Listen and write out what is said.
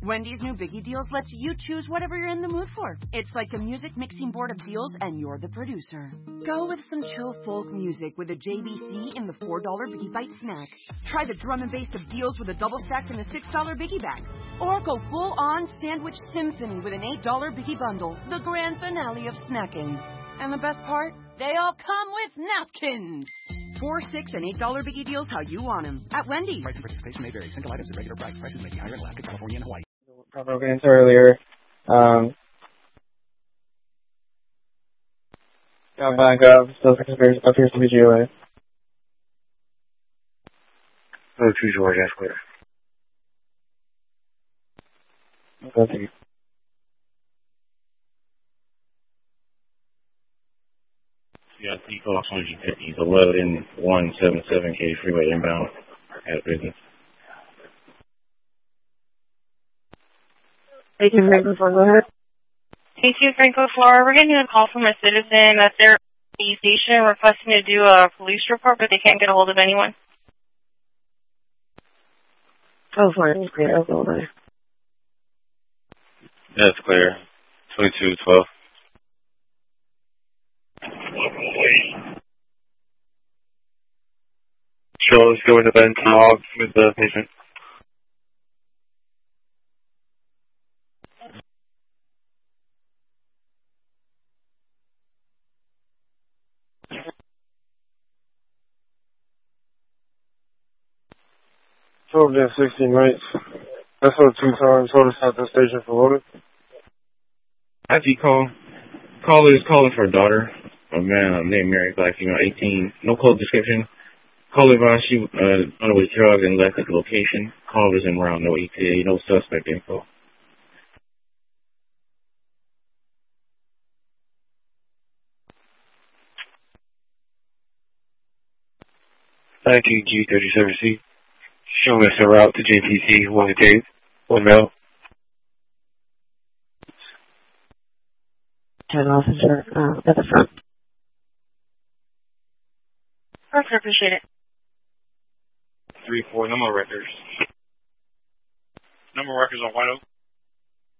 Wendy's new Biggie Deals lets you choose whatever you're in the mood for. It's like a music mixing board of deals, and you're the producer. Go with some chill folk music with a JBC in the $4 Biggie Bite snack. Try the drum and bass of deals with a double stack in the $6 Biggie Bag. Or go full-on sandwich symphony with an $8 Biggie Bundle, the grand finale of snacking. And the best part? They all come with napkins. $4, $6, and $8 Biggie Deals how you want them. At Wendy's. Price and participation may vary. Single items at regular price. Prices may be higher in Alaska, California, and Hawaii. Proper answer earlier. Got back up. Still appears to be GOA. Oh, 2 George, that's clear. Okay. Yeah, T-Fox on G50. 11177K freeway inbound. Out of business. Thank you, Franco. Go ahead. Thank you, Franco Flora. We're getting a call from a citizen that they're at the station requesting to do a police report, but they can't get a hold of anyone. Oh, fine. It's great. I'll go there. That's clear. 2212. Sure, let's go into bed and talk with the patient. Told them 16 rates. That's what 2 times. Told us at the station for order. After you call, caller is calling for a daughter. A man named Mary, black female, 18. No code description. Caller advised she on the way to drugs and left at the location. Caller was en route, no ETA, no suspect info. Thank you, G37C. Showing us a route to JPC, 1 to 1 mile. 10 officer, at the front. Perfect, appreciate it. 3-4, no more records. No more records on White Oak.